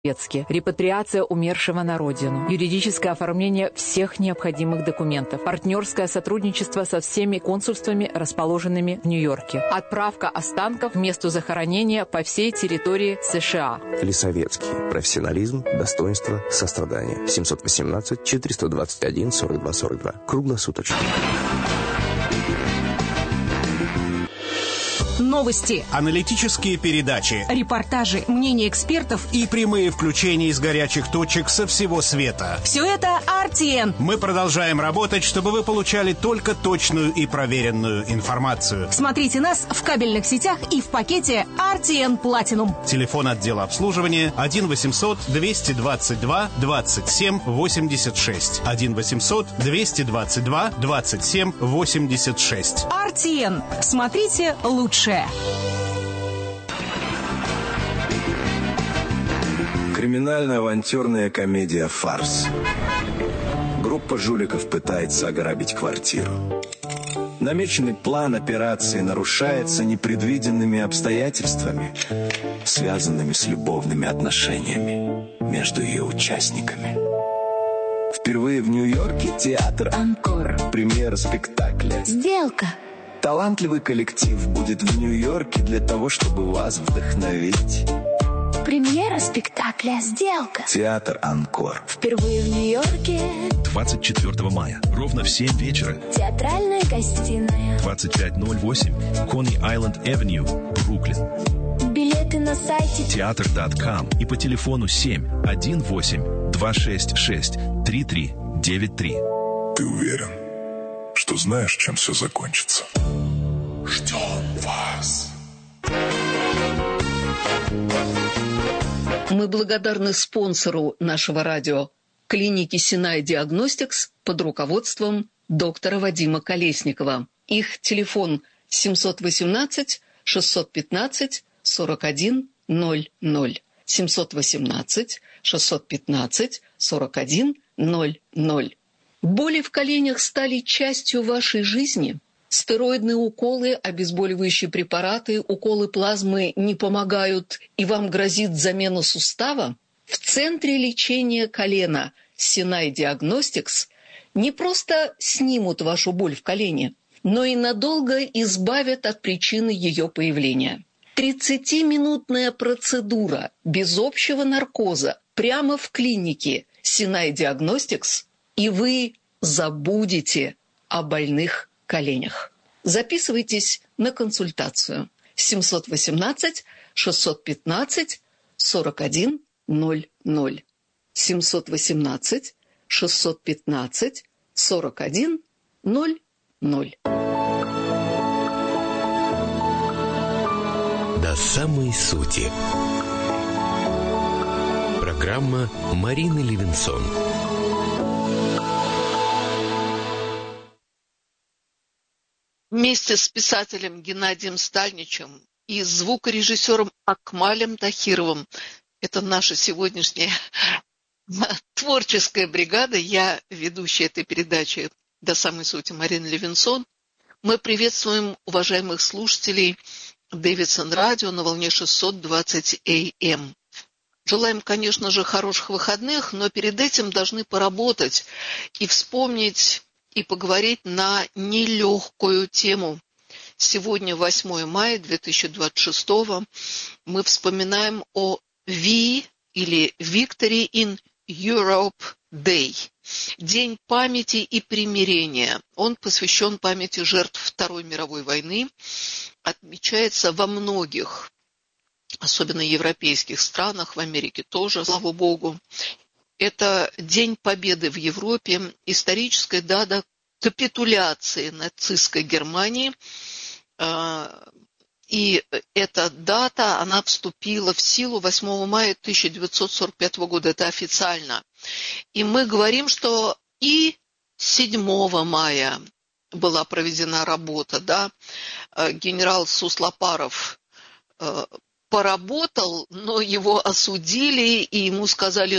репатриация умершего на родину, юридическое оформление всех необходимых документов, партнерское сотрудничество со всеми консульствами, расположенными в Нью-Йорке, отправка останков к месту захоронения по всей территории США. Лисовецкий. Профессионализм, достоинство, сострадание. 718-421-42-42. Круглосуточно. Новости, аналитические передачи, репортажи, мнения экспертов и прямые включения из горячих точек со всего света. Все это RTN. Мы продолжаем работать, чтобы вы получали только точную и проверенную информацию. Смотрите нас в кабельных сетях и в пакете RTN Platinum. Телефон отдела обслуживания 1-800-222-27-86. 1-800-222-27-86. RTN. Смотрите лучше. Криминально-авантюрная комедия «Фарс». Группа жуликов пытается ограбить квартиру. Намеченный план операции нарушается непредвиденными обстоятельствами, связанными с любовными отношениями между ее участниками. Впервые в Нью-Йорке театр «Анкор». Премьера спектакля «Сделка». Талантливый коллектив будет в Нью-Йорке для того, чтобы вас вдохновить. Премьера спектакля «Сделка». Театр «Анкор». Впервые в Нью-Йорке. 24 мая. Ровно в 7 вечера. Театральная гостиная. 2508 Coney-Island-Авеню, Бруклин. Билеты на сайте театр.com и по телефону 718-266-3393. Ты уверен, что знаешь, чем все закончится? Ждем вас. Мы благодарны спонсору нашего радио, клинике Sinai Diagnostics под руководством доктора Вадима Колесникова. Их телефон 718-615-4100. 718-615-4100. Боли в коленях стали частью вашей жизни? Стероидные уколы, обезболивающие препараты, уколы плазмы не помогают, и вам грозит замена сустава? В центре лечения колена Sinai Diagnostics не просто снимут вашу боль в колене, но и надолго избавят от причины ее появления. 30-минутная процедура без общего наркоза прямо в клинике Sinai Diagnostics, и вы забудете о больных коленях. Записывайтесь на консультацию. 718-615-4100. 718-615-4100. До самой сути. Программа Марины Левинсон. Вместе с писателем Геннадием Стальничем и звукорежиссером Акмалем Тахировым, это наша сегодняшняя творческая бригада, я ведущая этой передачи «До самой сути» Марина Левинсон, мы приветствуем уважаемых слушателей Дэвидсон Радио на волне 620 АМ. Желаем, конечно же, хороших выходных, но перед этим должны поработать и вспомнить и поговорить на нелегкую тему. Сегодня, 8 мая 2026, мы вспоминаем о V или Victory in Europe Day. День памяти и примирения. Он посвящен памяти жертв Второй мировой войны. Отмечается во многих, особенно европейских странах, в Америке тоже, слава богу. Это День Победы в Европе, историческая дата капитуляции нацистской Германии. И эта дата, она вступила в силу 8 мая 1945 года. Это официально. И мы говорим, что и 7 мая была проведена работа. Да? Генерал Суслопаров поработал, но его осудили, и ему сказали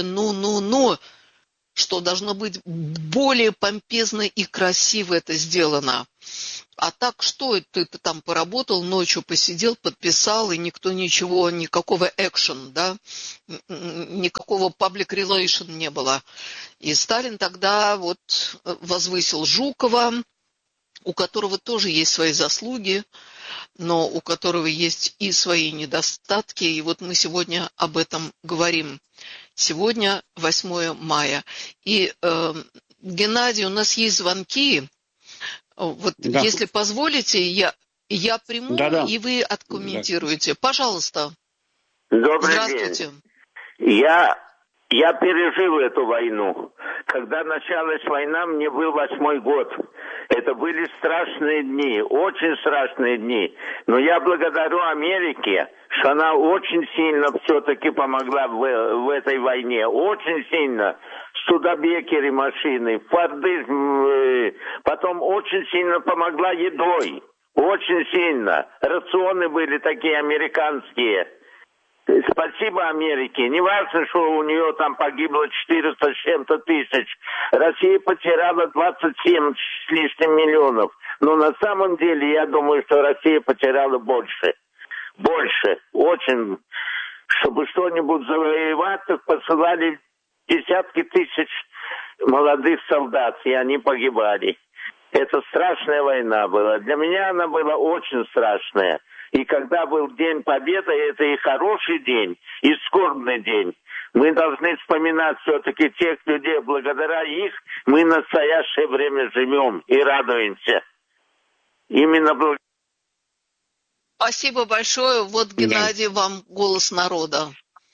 что должно быть более помпезно и красиво это сделано. А так что ты там поработал, ночью посидел, подписал, и никто ничего, никакого экшен, да, никакого public relation не было. И Сталин тогда вот возвысил Жукова, у которого тоже есть свои заслуги, но у которого есть и свои недостатки. И вот мы сегодня об этом говорим. Сегодня 8 мая. И, Геннадий, у нас есть звонки. Вот, да. Если позволите, я приму, да. И вы откомментируете. Пожалуйста. Добрый Здравствуйте. День. Я пережил эту войну. Когда началась война, мне был 8-й год. Это были страшные дни, очень страшные дни. Но я благодарю Америке, что она очень сильно все-таки помогла в этой войне. Очень сильно. Студебекеры машины, Форды, потом очень сильно помогла едой. Очень сильно. Рационы были такие американские. Спасибо Америке. Не важно, что у нее там погибло 400 с чем-то тысяч. Россия потеряла 27 с лишним миллионов. Но на самом деле я думаю, что Россия потеряла больше. Больше. Очень. Чтобы что-нибудь завоевать, так посылали десятки тысяч молодых солдат, и они погибали. Это страшная война была. Для меня она была очень страшная. И когда был День Победы, это и хороший день, и скорбный день. Мы должны вспоминать все-таки тех людей, благодаря их мы в настоящее время живем и радуемся. Именно благодаря. Спасибо большое. Вот, Геннадий, да. Вам голос народа.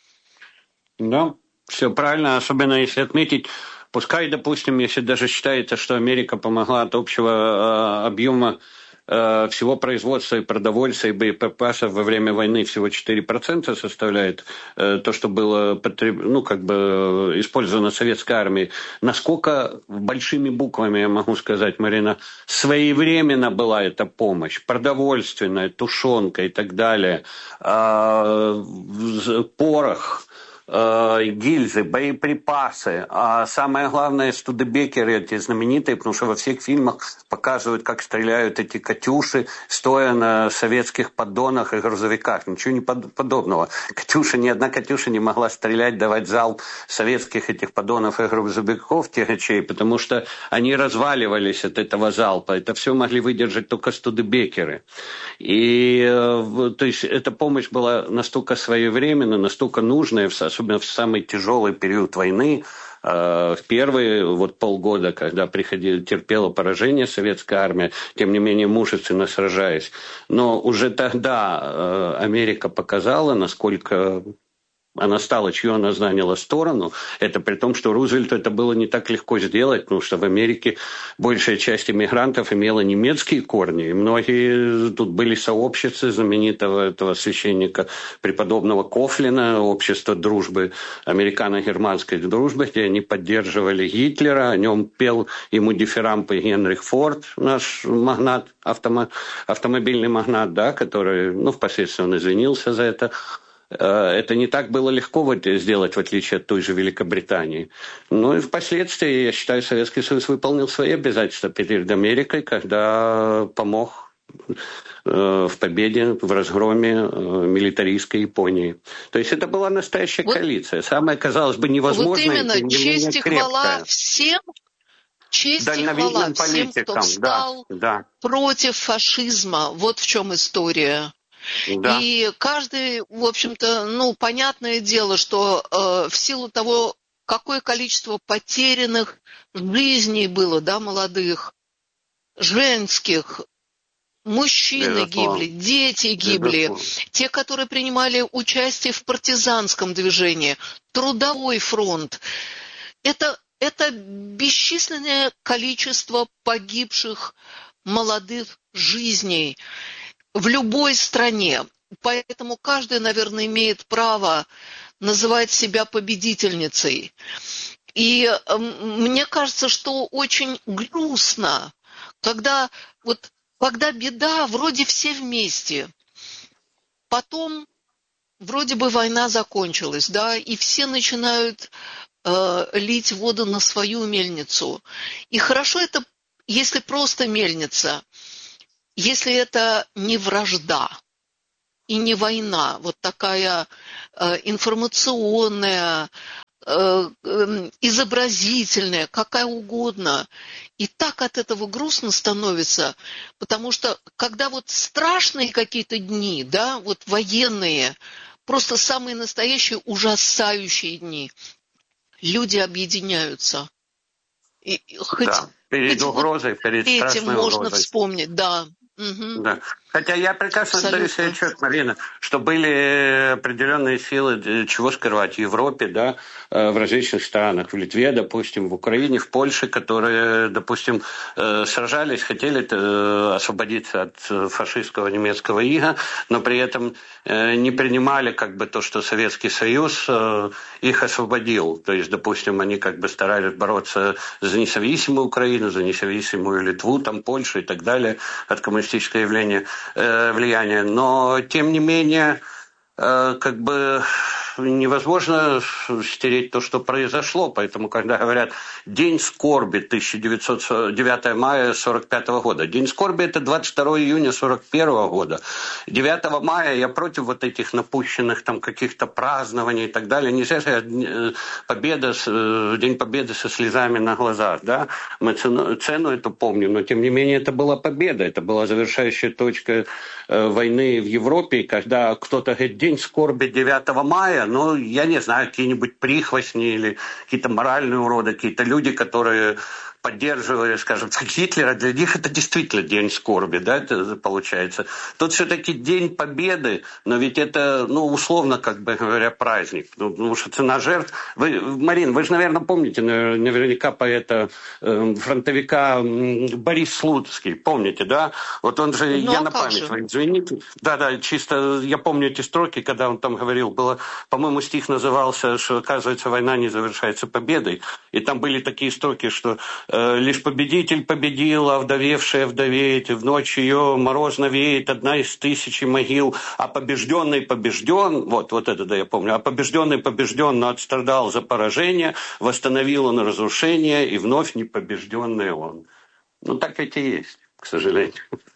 Да, все правильно, особенно если отметить, пускай, допустим, если даже считается, что Америка помогла от общего объема всего производства и продовольствия и боеприпасов во время войны всего 4% составляет то, что было использовано советской армией. Насколько большими буквами, я могу сказать, Марина, своевременно была эта помощь, продовольственная, тушенка и так далее, порох, гильзы, боеприпасы, а самое главное студебекеры эти знаменитые, потому что во всех фильмах показывают, как стреляют эти «Катюши», стоя на советских поддонах и грузовиках. Ничего не подобного. Ни одна «Катюша» не могла стрелять, давать залп советских этих поддонов и грузовиков тягачей, потому что они разваливались от этого залпа. Это все могли выдержать только студебекеры. И то есть эта помощь была настолько своевременна, настолько нужная, особенно в самый тяжелый период войны, в первые полгода, когда терпела поражение советская армия, тем не менее мужественно сражаясь. Но уже тогда Америка показала, насколько она стала, чью она заняла сторону. Это при том, что Рузвельту это было не так легко сделать, потому что в Америке большая часть иммигрантов имела немецкие корни. И многие тут были сообщества знаменитого этого священника преподобного Кофлина, общество дружбы, американо-германской дружбы, где они поддерживали Гитлера. О нем пел ему дифирамбы Генрих Форд, наш магнат, автомобильный магнат, да, который, впоследствии он извинился за это. Это не так было легко сделать, в отличие от той же Великобритании. Но и впоследствии, я считаю, Советский Союз выполнил свои обязательства перед Америкой, когда помог в победе, в разгроме милитаристской Японии. То есть это была настоящая коалиция. Самое, казалось бы, невозможное. Вот именно, честь и хвала всем, честь и хвала всем, кто встал против фашизма. Вот в чем история. Да. И каждый, в общем-то, понятное дело, что в силу того, какое количество потерянных жизней было, да, молодых, женских, мужчины гибли, дети гибли, те, которые принимали участие в партизанском движении, трудовой фронт, это бесчисленное количество погибших молодых жизней в любой стране. Поэтому каждый, наверное, имеет право называть себя победительницей. И мне кажется, что очень грустно, когда беда, вроде все вместе, потом вроде бы война закончилась, да, и все начинают лить воду на свою мельницу. И хорошо это, если просто мельница. если это не вражда и не война, вот такая информационная, изобразительная, какая угодно, и так от этого грустно становится, потому что когда вот страшные какие-то дни, да, вот военные, просто самые настоящие ужасающие дни, люди объединяются. И хоть, да, перед угрозой, перед страшной этим можно угрозой. Вспомнить, да. Угу. Да. Хотя я прекрасно отдаю себе отчет, Марина, что были определенные силы, чего скрывать, в Европе, да, в различных странах, в Литве, допустим, в Украине, в Польше, которые, допустим, сражались, хотели освободиться от фашистского немецкого ига, но при этом не принимали как бы то, что Советский Союз их освободил. То есть, допустим, они как бы старались бороться за независимую Украину, за независимую Литву, там, Польшу и так далее от коммунистического влияния. Но, тем не менее, как бы невозможно стереть то, что произошло. Поэтому, когда говорят «День скорби» 9 мая 1945 года, День скорби – это 22 июня 1941 года. 9 мая я против вот этих напущенных там каких-то празднований и так далее. Нельзя же День Победы со слезами на глазах. Да? Мы цену эту помним, но тем не менее это была победа. Это была завершающая точка войны в Европе. Когда кто-то говорит «День скорби 9 мая», ну, я не знаю, какие-нибудь прихвостни или какие-то моральные уроды, какие-то люди, которые поддерживали, скажем так, Гитлера, для них это действительно день скорби, да, это получается. Тут все-таки День Победы, но ведь это, ну, условно, как бы говоря, праздник, потому что цена жертв. Марин, вы же, наверное, помните наверняка поэта, фронтовика Борис Слуцкий, помните, да? Вот он же, ну, я на память, извините, да, чисто я помню эти строки, когда он там говорил, было, по-моему, стих назывался, что, оказывается, война не завершается победой, и там были такие строки, что лишь победитель победил, а вдовевшая вдовеет, и в ночь ее морозно веет одна из 1000 могил, а побежденный побежден, вот это да я помню, а побежденный побежден, но отстрадал за поражение, восстановил он разрушение, и вновь непобежденный он. Ну так ведь и есть, к сожалению.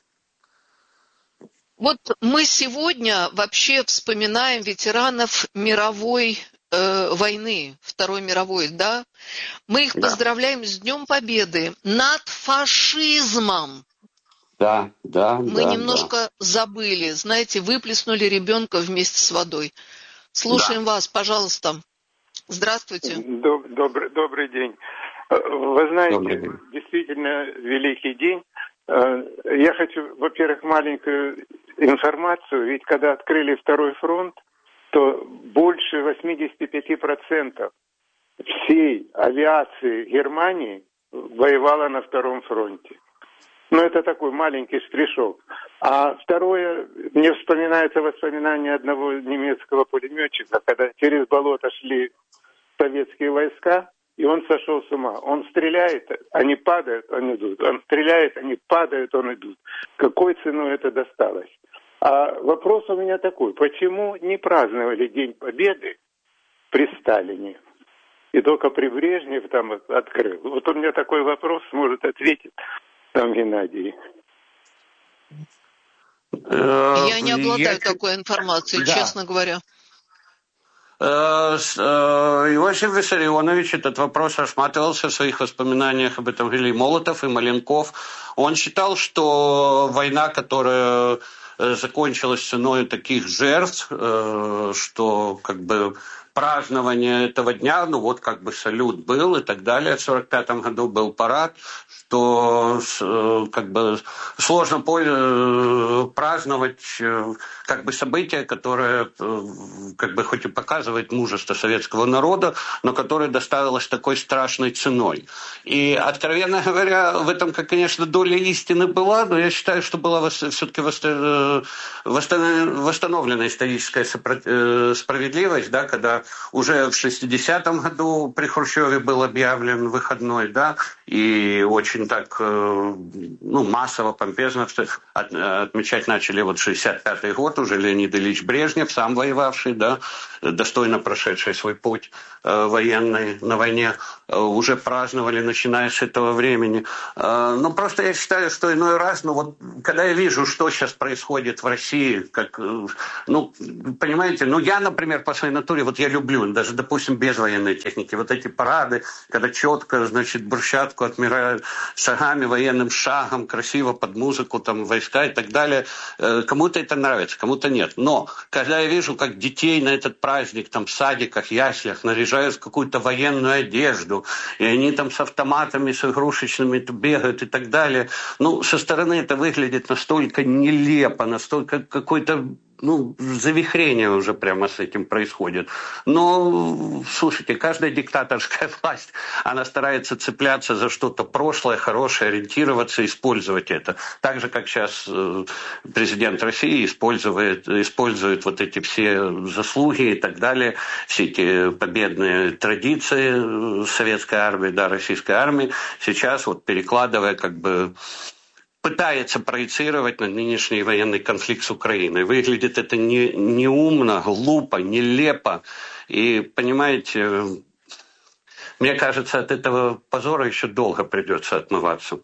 Вот мы сегодня вообще вспоминаем ветеранов мировой войны, Второй мировой, да? Мы их поздравляем с Днем Победы над фашизмом. Да. Мы немножко забыли, знаете, выплеснули ребенка вместе с водой. Слушаем вас, пожалуйста. Здравствуйте. Добрый день. Вы знаете, действительно великий день. Я хочу, во-первых, маленькую информацию. Ведь когда открыли второй фронт, то больше 85% всей авиации Германии воевала на втором фронте. Ну, это такой маленький штришок. А второе, мне вспоминается воспоминание одного немецкого пулеметчика, когда через болото шли советские войска, и он сошел с ума. Он стреляет, они падают, он идут. Он стреляет, они падают, он идут. Какой ценой это досталось? А вопрос у меня такой. Почему не праздновали День Победы при Сталине? И только при Брежневе там открыл. Вот у меня такой вопрос, может ответить там Геннадий. Я не обладаю такой информацией, честно говоря. Иосиф Виссарионович этот вопрос рассматривался в своих воспоминаниях, об этом говорили Молотов и Маленков. Он считал, что война, которая закончилась ценой таких жертв, что как бы празднование этого дня, ну вот как бы салют был и так далее. В 1945 году был парад, что как бы сложно праздновать как бы событие, которое как бы хоть и показывает мужество советского народа, но которое доставилось такой страшной ценой. И, откровенно говоря, в этом, конечно, доля истины была, но я считаю, что была все-таки восстановлена историческая справедливость, да, когда уже в 60-м году при Хрущеве был объявлен выходной, да, и очень так, массово, помпезно отмечать начали 65-й год, уже Леонид Ильич Брежнев, сам воевавший, да, достойно прошедший свой путь военный на войне, уже праздновали, начиная с этого времени. Но просто я считаю, что иной раз, когда я вижу, что сейчас происходит в России, понимаете, я, например, по своей натуре, я люблю, даже, допустим, без военной техники, эти парады, когда четко, брусчатку отмирают шагами, военным шагом, красиво под музыку, там, войска и так далее. Кому-то это нравится, кому-то нет. Но, когда я вижу, как детей на этот праздник, там, в садиках, яслях наряжают в какую-то военную одежду, и они там с автоматами, с игрушечными бегают и так далее, со стороны это выглядит настолько нелепо, настолько какой-то завихрение уже прямо с этим происходит. Но, слушайте, каждая диктаторская власть, она старается цепляться за что-то прошлое, хорошее, ориентироваться, использовать это. Так же, как сейчас президент России использует эти все заслуги и так далее, все эти победные традиции советской армии, да, российской армии, сейчас перекладывая пытается проецировать на нынешний военный конфликт с Украиной. Выглядит это неумно, глупо, нелепо. И, понимаете, мне кажется, от этого позора еще долго придется отмываться.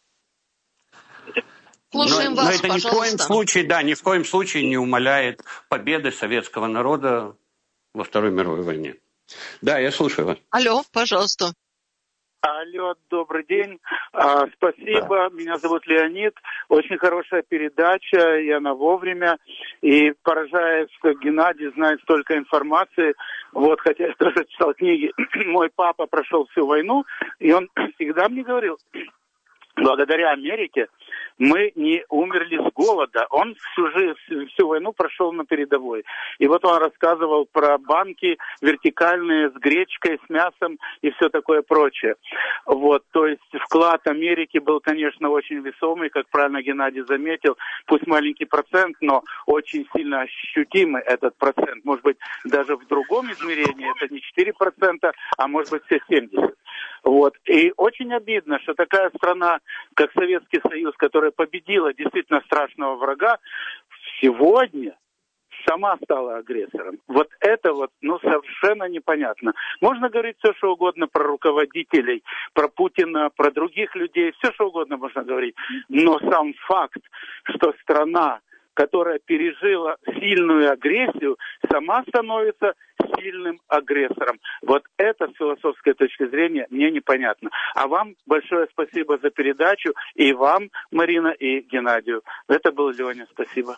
Слушаем вас, это пожалуйста. ни в коем случае не умаляет победы советского народа во Второй мировой войне. Да, я слушаю вас. Алло, пожалуйста. Алло, добрый день. Спасибо, меня зовут Леонид. Очень хорошая передача, и она вовремя. И поражает, что Геннадий знает столько информации. Хотя я тоже читал книги. Мой папа прошел всю войну, и он всегда мне говорил, благодаря Америке мы не умерли с голода. Он всю войну прошел на передовой. И он рассказывал про банки вертикальные с гречкой, с мясом и все такое прочее. То есть вклад Америки был, конечно, очень весомый, как правильно Геннадий заметил. Пусть маленький процент, но очень сильно ощутимый этот процент. Может быть, даже в другом измерении это не 4%, а может быть все 70%. И очень обидно, что такая страна, как Советский Союз, которая победила действительно страшного врага, сегодня сама стала агрессором. Это совершенно непонятно. Можно говорить все, что угодно про руководителей, про Путина, про других людей, все, что угодно можно говорить. Но сам факт, что страна, которая пережила сильную агрессию, сама становится сильным агрессором. Это с философской точки зрения мне непонятно. А вам большое спасибо за передачу. И вам, Марина, и Геннадию. Это был Леня. Спасибо.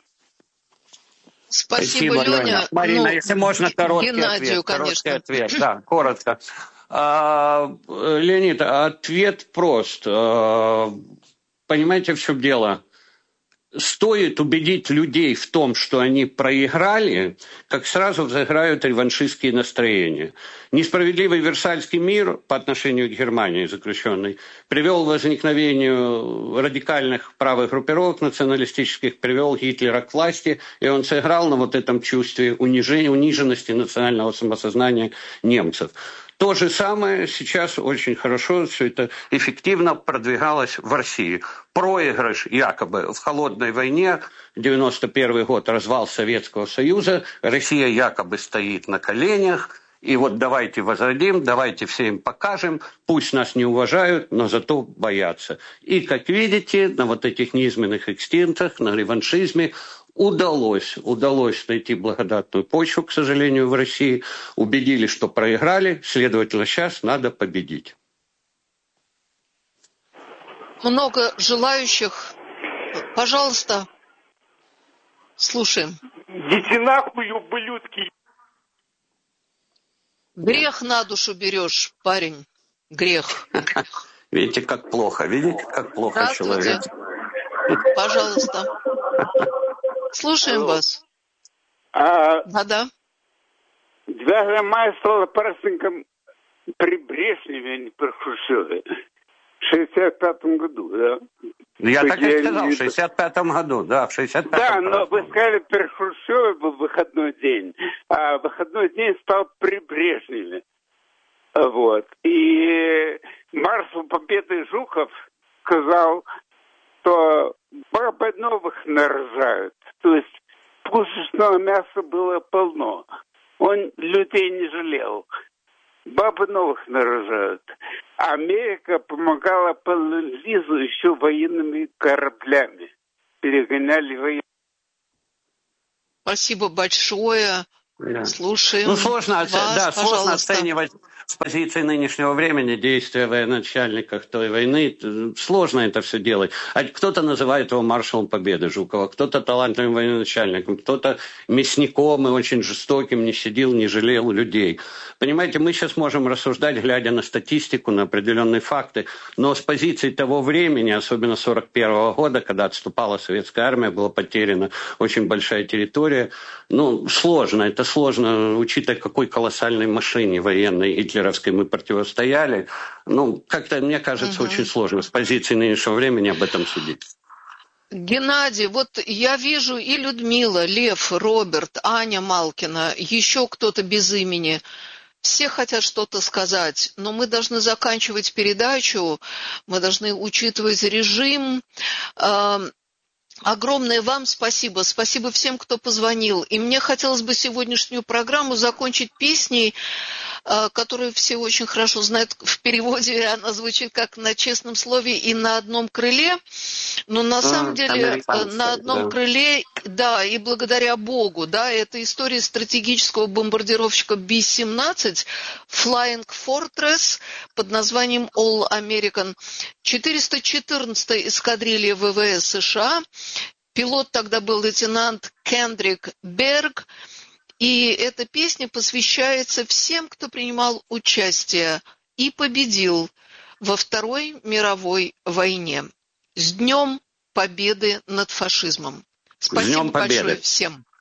Спасибо, Леня. Марина, если можно, короткий Геннадию, ответ. конечно. Короткий ответ, да, коротко. Леонид, ответ прост. Понимаете, в чем дело? Стоит убедить людей в том, что они проиграли, как сразу взыграют реваншистские настроения. Несправедливый Версальский мир по отношению к Германии заключенный привел к возникновению радикальных правых группировок националистических, привел Гитлера к власти, и он сыграл на этом чувстве униженности национального самосознания немцев. То же самое сейчас очень хорошо, все это эффективно продвигалось в России. Проигрыш якобы в холодной войне, 91 год, развал Советского Союза, Россия якобы стоит на коленях, и давайте возродим, давайте всем покажем, пусть нас не уважают, но зато боятся. И, как видите, на этих низменных инстинктах, на реваншизме удалось найти благодатную почву, к сожалению, в России. Убедили, что проиграли, следовательно, сейчас надо победить. Много желающих. Пожалуйста, слушаем. Идите нахуй, ублюдки. Грех на душу берешь, парень. Грех. Видите, как плохо человек. Пожалуйста. Слушаем вас. Да. Даже май стала праздником при Брежневе, а не при Хрущеве. В 65-м году, да. Я так и сказал, в 65-м году, да, в 65-м. Да, но вы сказали, при Хрущеве был выходной день, а выходной день стал при Брежневе. И маршал Победы Жуков сказал, что бабы новых нарожают. То есть пушечного мяса было полно. Он людей не жалел. Бабы новых нарожают. Америка помогала по Ленд-лизу еще военными кораблями. Перегоняли военные. Спасибо большое. Да. Слушаем Ну, сложно оценивать с позиции нынешнего времени действия военачальников той войны. Сложно это все делать. А кто-то называет его маршалом Победы Жукова, кто-то талантливым военачальником, кто-то мясником и очень жестоким, не щадил, не жалел людей. Понимаете, мы сейчас можем рассуждать, глядя на статистику, на определенные факты, но с позиции того времени, особенно 1941 года, когда отступала советская армия, была потеряна очень большая территория, сложно, это сложно, учитывая, какой колоссальной машине военной гитлеровской мы противостояли. Как-то, мне кажется, очень сложно с позиции нынешнего времени об этом судить. Геннадий, вот я вижу и Людмила, Лев, Роберт, Аня Малкина, еще кто-то без имени. Все хотят что-то сказать, но мы должны заканчивать передачу, мы должны учитывать режим. Огромное вам спасибо. Спасибо всем, кто позвонил. И мне хотелось бы сегодняшнюю программу закончить песней, которую все очень хорошо знают. В переводе она звучит как «На честном слове и на одном крыле». Но на самом деле на одном крыле, да, и благодаря Богу, да, это история стратегического бомбардировщика Би-17 Flying Fortress под названием All American. 414-й эскадрилья ВВС США. Пилот тогда был лейтенант Кендрик Берг. И эта песня посвящается всем, кто принимал участие и победил во Второй мировой войне. С Днем Победы над фашизмом. Спасибо большое всем.